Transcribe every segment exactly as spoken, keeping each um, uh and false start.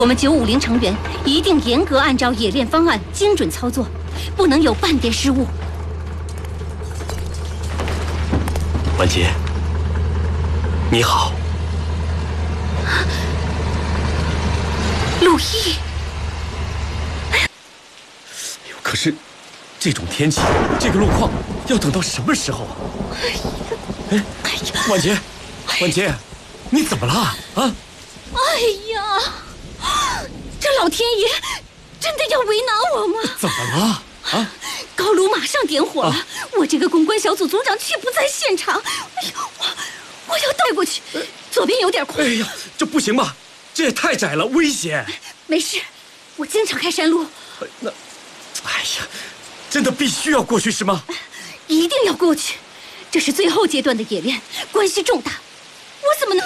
我们九五零成员一定严格按照冶炼方案精准操作，不能有半点失误。 婉洁，你好。 陆毅， 哎呦，可是这种天气，这个路况，要等到什么时候啊？哎呀，哎呀，婉洁，婉洁，你怎么了啊？ 哎呀，这老天爷真的要为难我吗？ 怎么了？啊！ 高炉马上点火了，啊、我这个公关小组组长却不在现场。哎呦，我我要带过去，呃、左边有点空。 哎呀，这不行吧？这也太窄了，危险。 没事，我经常开山路。 那，哎呀，真的必须要过去是吗？ 一定要过去，这是最后阶段的冶炼，关系重大，我怎么能？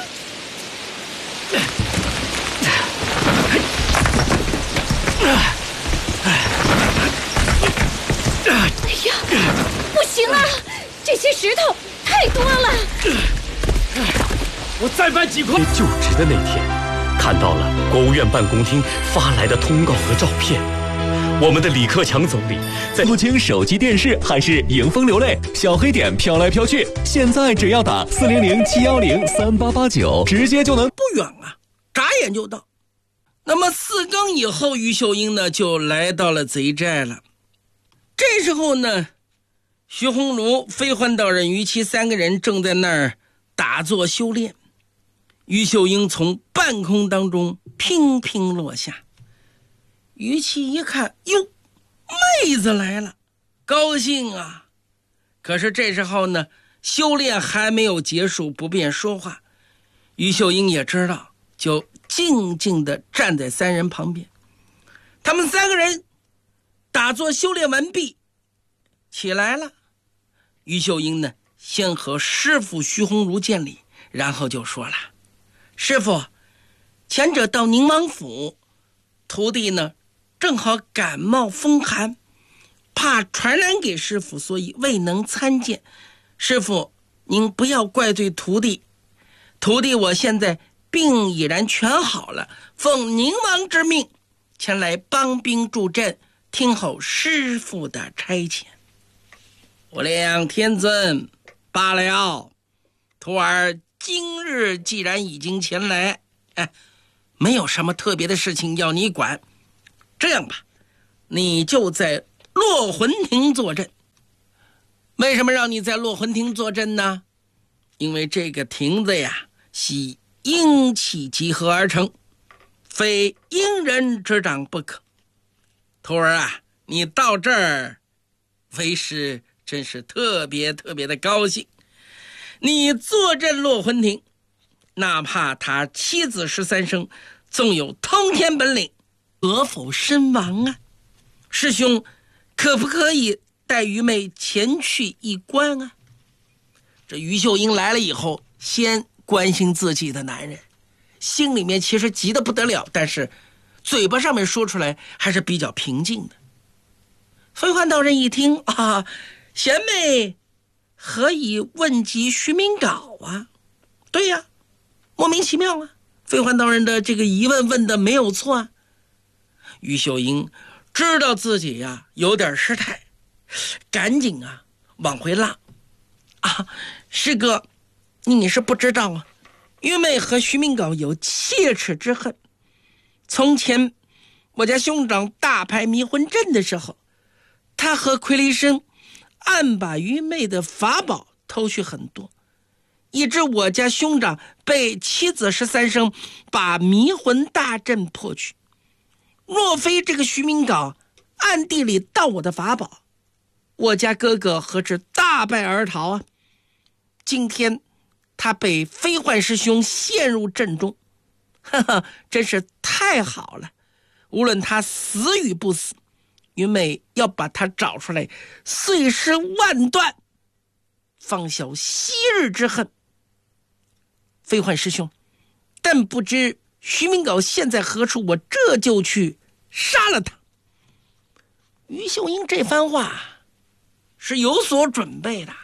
哎呀，不行啊！这些石头太多了。 我再搬几块。就职的那天，看到了国务院办公厅发来的通告和照片。我们的李克强总理在不清手机电视还是迎风流泪，小黑点飘来飘去。现在只要打四零零七幺零三八八九，直接就能。 不远啊，眨眼就到。那么四更以后，于秀英呢就来到了贼寨了。这时候呢，徐鸿儒、飞焕道人、于琦三个人正在那儿打坐修炼。于秀英从半空当中乒乒落下，于琦一看，哟，妹子来了，高兴啊！可是这时候呢，修炼还没有结束，不便说话。于秀英也知道，就静静地站在三人旁边。他们三个人打坐修炼完毕，起来了。于秀英呢，先和师父徐鸿儒见礼，然后就说了：“师父，前者到宁王府，徒弟呢正好感冒风寒，怕传染给师父，所以未能参见。师父，您不要怪罪徒弟，徒弟我现在病已然全好了，奉宁王之命前来帮兵助阵，听候师父的差遣。”我亮天尊，罢了，徒儿今日既然已经前来，哎，没有什么特别的事情要你管。这样吧，你就在落魂亭坐镇。为什么让你在落魂亭坐镇呢？因为这个亭子呀，系阴气集合而成，非阴人之掌不可。徒儿啊，你到这儿，为师真是特别特别的高兴。你坐镇落魂亭，哪怕他妻子十三生，纵有通天本领，可否身亡啊？师兄，可不可以带愚昧前去一观啊？这于秀英来了以后，先关心自己的男人，心里面其实急得不得了，但是嘴巴上面说出来还是比较平静的。飞焕道人一听啊，贤妹何以问及徐明镐啊？对呀，莫名其妙啊！飞焕道人的这个疑问问的没有错啊。于秀英知道自己呀有点失态，赶紧啊往回拉啊！师哥，你是不知道啊，愚昧和徐明镐有切齿之恨。从前我家兄长大排迷魂阵的时候，他和傀儡生暗把愚昧的法宝偷去很多，以致我家兄长被妻子十三生把迷魂大阵破去。若非这个徐明镐暗地里盗我的法宝，我家哥哥何止大败而逃啊！今天他被飞焕师兄陷入阵中，哈哈，真是太好了！无论他死与不死，愚昧要把他找出来，碎尸万段，方消昔日之恨。飞焕师兄，但不知徐明镐现在何处，我这就去杀了他。于秀英这番话是有所准备的。